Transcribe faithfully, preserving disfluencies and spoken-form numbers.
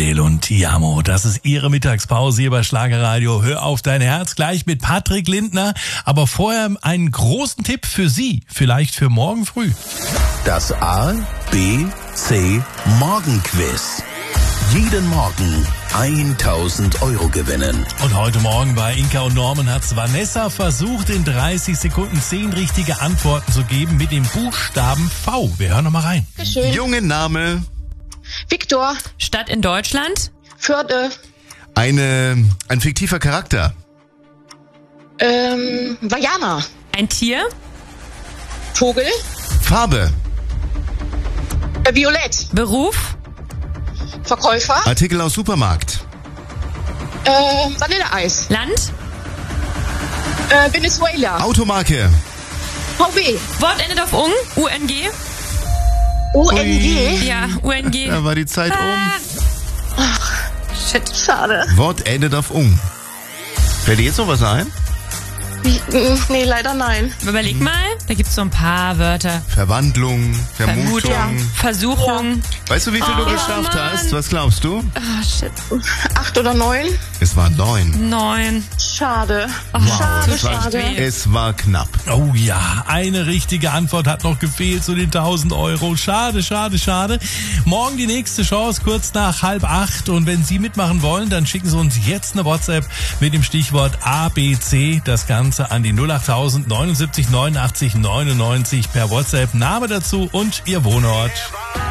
Wendel und Tiamo, das ist Ihre Mittagspause hier bei Schlagerradio. Hör auf dein Herz, gleich mit Patrick Lindner. Aber vorher einen großen Tipp für Sie, vielleicht für morgen früh. Das A, B, C Morgenquiz. Jeden Morgen tausend Euro gewinnen. Und heute Morgen bei Inka und Norman hat's Vanessa versucht, in dreißig Sekunden zehn richtige Antworten zu geben mit dem Buchstaben V. Wir hören noch mal rein. Schön. Junge Name. Viktor. Stadt in Deutschland. Förde. Eine, ein fiktiver Charakter. Ähm, Vajana. Ein Tier. Vogel. Farbe. Äh, Violett. Beruf. Verkäufer. Artikel aus Supermarkt. Äh, Vanilleeis. Land. Äh, Venezuela. Automarke. V W. Wort endet auf ung. U N G. O N G. Ja, U N G. Da war die Zeit um. Ach, Shit. schade. Wort endet auf ung. Fällt dir jetzt noch was ein? Wie, mm, nee, leider nein. Überleg mal, da gibt's so ein paar Wörter. Verwandlung, Vermutung. Vermutung, Versuchung. Weißt du, wie viel du Oh, geschafft Mann. hast? Was glaubst du? Ah, shit. Acht oder neun? Es waren neun. Neun. Schade. Wow. Schade, Das war schade. echt weh. Es war knapp. Oh ja, eine richtige Antwort hat noch gefehlt zu den tausend Euro. Schade, schade, schade. Morgen die nächste Chance, kurz nach halb acht. Und wenn Sie mitmachen wollen, dann schicken Sie uns jetzt eine WhatsApp mit dem Stichwort A B C. Das Ganze an die null acht tausend neunundsiebzig neunundachtzig neunundneunzig per WhatsApp. Name dazu und Ihr Wohnort.